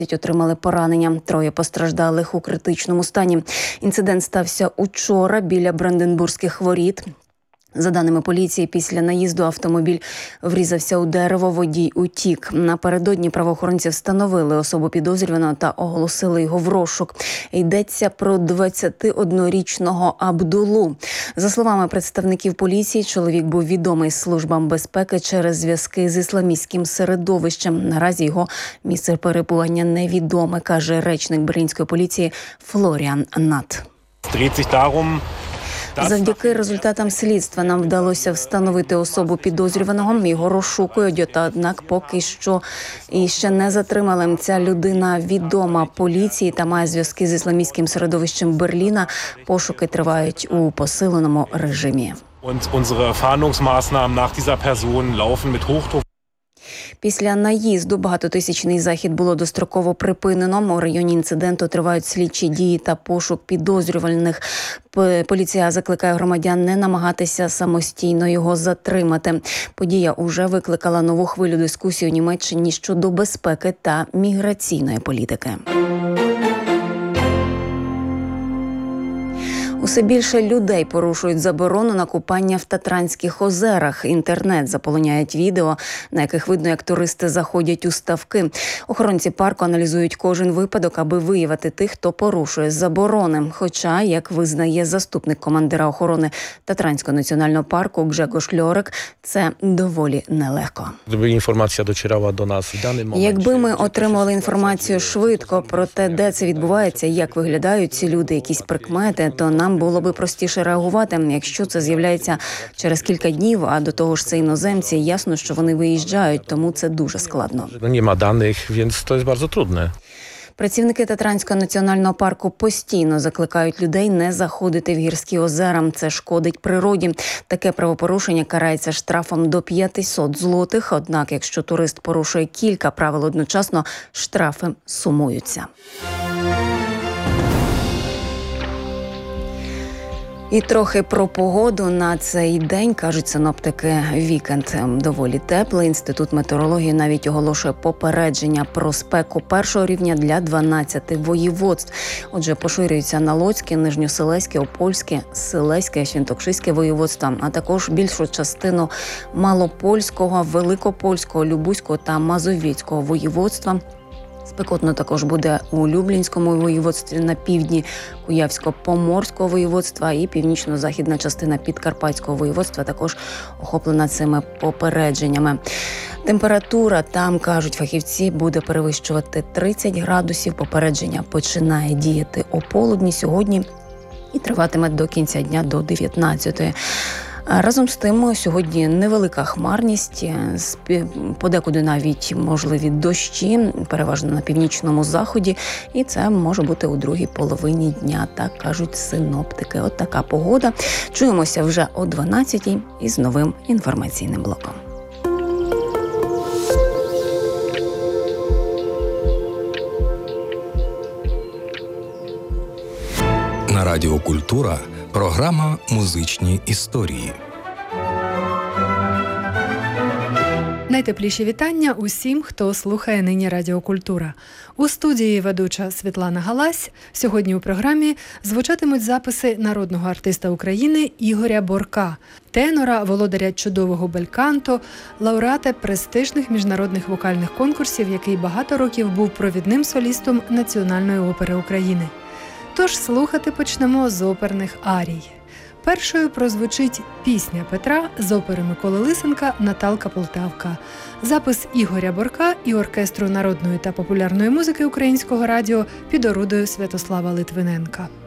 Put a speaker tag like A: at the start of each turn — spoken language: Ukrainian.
A: отримали поранення. 3 постраждалих у критичному стані. Інцидент стався учора біля Бранденбурзьких воріт. За даними поліції, після наїзду автомобіль врізався у дерево, водій утік. Напередодні правоохоронці встановили особу підозрюваного та оголосили його в розшук. Йдеться про 21-річного Абдулу. За словами представників поліції, чоловік був відомий службам безпеки через зв'язки з ісламістським середовищем. Наразі його місце перебування невідоме, каже речник берлінської поліції Флоріан Нат. Завдяки результатам слідства нам вдалося встановити особу підозрюваного. Його розшукують, однак поки що і ще не затримали. Ця людина відома поліції та має зв'язки з ісламістським середовищем Берліна. Пошуки тривають у посиленому режимі. Після наїзду багатотисячний захід було достроково припинено. У районі інциденту тривають слідчі дії та пошук підозрюваних. Поліція закликає громадян не намагатися самостійно його затримати. Подія уже викликала нову хвилю дискусій у Німеччині щодо безпеки та міграційної політики. Усе більше людей порушують заборону на купання в Татранських озерах. Інтернет заполоняють відео, на яких видно, як туристи заходять у ставки. Охоронці парку аналізують кожен випадок, аби виявити тих, хто порушує заборони. Хоча, як визнає заступник командира охорони Татранського національного парку Гжегош Льорик, це доволі нелегко.
B: Інформація дочирала до нас в даний момент.
A: Якби ми отримали інформацію швидко про те, де це відбувається, як виглядають ці люди, якісь прикмети, то нам було би простіше реагувати. Якщо це з'являється через кілька днів, а до того ж це іноземці, ясно, що вони виїжджають, тому це дуже складно.
B: Нема даних, więc to jest bardzo trudne.
A: Працівники Татранського національного парку постійно закликають людей не заходити в гірські озера. Це шкодить природі. Таке правопорушення карається штрафом до 500 злотих. Однак, якщо турист порушує кілька правил одночасно, штрафи сумуються. І трохи про погоду на цей день, кажуть синоптики, вікенд доволі теплий. Інститут метеорології навіть оголошує попередження про спеку першого рівня для 12 воєводств. Отже, поширюються на Лоцьке, Нижньоселеське, Опольське, Силезьке, Святошинське воєводства, а також більшу частину Малопольського, Великопольського, Любузького та Мазовецького воєводства. Спекотно також буде у Люблінському воєводстві на півдні, Куявсько-Поморського воєводства і північно-західна частина Підкарпатського воєводства також охоплена цими попередженнями. Температура там, кажуть фахівці, буде перевищувати 30 градусів. Попередження починає діяти ополудні сьогодні і триватиме до кінця дня до 19-ї. Разом з тим, сьогодні невелика хмарність, подекуди навіть можливі дощі, переважно на північному заході, і це може бути у другій половині дня, так кажуть синоптики. От така погода. Чуємося вже о 12-й із новим інформаційним блоком.
C: На Радіо Культура програма «Музичні історії».
D: Найтепліші вітання усім, хто слухає нині Радіо Культура. У студії ведуча Світлана Галась. Сьогодні у програмі звучатимуть записи народного артиста України Ігоря Борка, тенора, володаря чудового бельканто, лауреата престижних міжнародних вокальних конкурсів, який багато років був провідним солістом Національної опери України. Тож слухати почнемо з оперних арій. Першою прозвучить пісня Петра з опери Миколи Лисенка «Наталка Полтавка». Запис Ігоря Борка і оркестру народної та популярної музики Українського радіо під орудою Святослава Литвиненка.